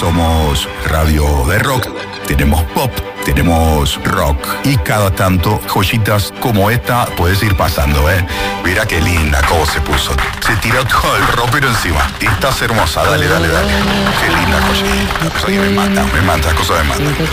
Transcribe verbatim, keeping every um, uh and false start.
somos radio de rock, tenemos pop, tenemos rock y cada tanto joyitas como esta puedes ir pasando, ¿eh? Mira qué linda cómo se puso. Se tiró todo el ropero encima. Y estás hermosa, dale, dale, dale. Qué linda joyita. Cosa que me mata, me mata, cosa me mata.